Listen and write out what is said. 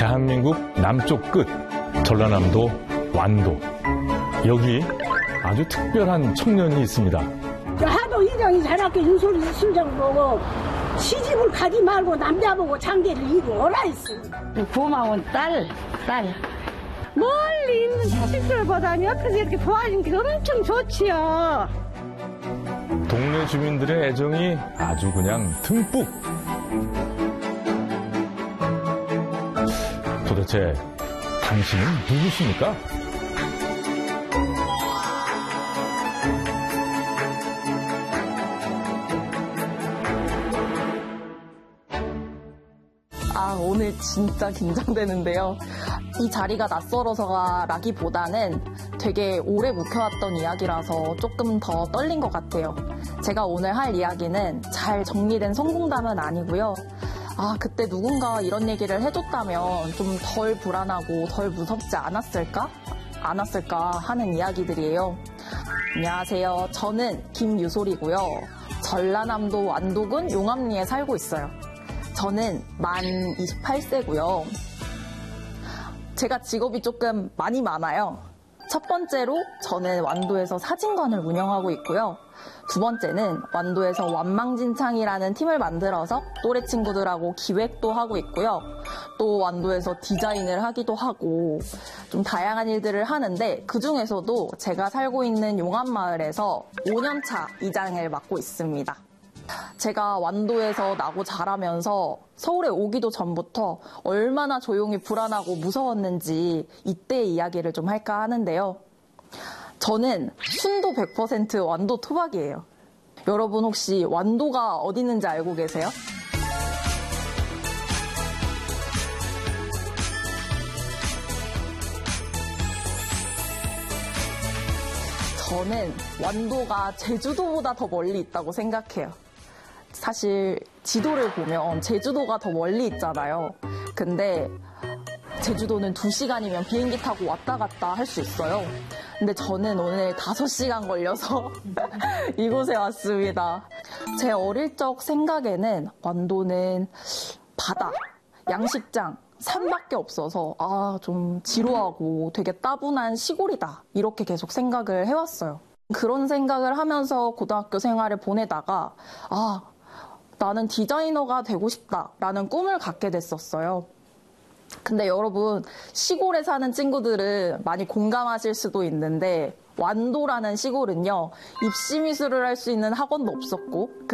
대한민국 남쪽 끝, 전라남도 완도. 여기 아주 특별한 청년이 있습니다. 하도 이장이 자라게 유소리 순정 보고 시집을 가지 말고 남자 보고 장계를 이리 오라 했어. 고마운 딸. 멀리 있는 자식들보다는 옆에서 이렇게 도와준 게 엄청 좋지요. 동네 주민들의 애정이 아주 그냥 듬뿍. 도대체 당신은 누구십니까? 오늘 진짜 긴장되는데요. 이 자리가 낯설어서라기보다는 되게 오래 묵혀왔던 이야기라서 조금 더 떨린 것 같아요. 제가 오늘 할 이야기는 잘 정리된 성공담은 아니고요. 그때 누군가 이런 얘기를 해줬다면 좀 덜 불안하고 덜 무섭지 않았을까 하는 이야기들이에요. 안녕하세요. 저는 김유솔이고요. 전라남도 완도군 용암리에 살고 있어요. 저는 만 28세고요. 제가 직업이 조금 많아요. 첫 번째로 저는 완도에서 사진관을 운영하고 있고요. 두 번째는 완도에서 완망진창이라는 팀을 만들어서 또래 친구들하고 기획도 하고 있고요. 또 완도에서 디자인을 하기도 하고 좀 다양한 일들을 하는데 그중에서도 제가 살고 있는 용암마을에서 5년차 이장을 맡고 있습니다. 제가 완도에서 나고 자라면서 서울에 오기도 전부터 얼마나 조용히 불안하고 무서웠는지 이때의 이야기를 좀 할까 하는데요. 저는 순도 100% 완도 토박이에요. 여러분 혹시 완도가 어디 있는지 알고 계세요? 저는 완도가 제주도보다 더 멀리 있다고 생각해요. 사실 지도를 보면 제주도가 더 멀리 있잖아요. 근데 제주도는 2시간이면 비행기 타고 왔다 갔다 할 수 있어요. 근데 저는 오늘 5시간 걸려서 이곳에 왔습니다. 제 어릴 적 생각에는 완도는 바다, 양식장, 산밖에 없어서 좀 지루하고 되게 따분한 시골이다 이렇게 계속 생각을 해왔어요. 그런 생각을 하면서 고등학교 생활을 보내다가 나는 디자이너가 되고 싶다라는 꿈을 갖게 됐었어요. 근데 여러분 시골에 사는 친구들은 많이 공감하실 수도 있는데 완도라는 시골은요 입시 미술을 할 수 있는 학원도 없었고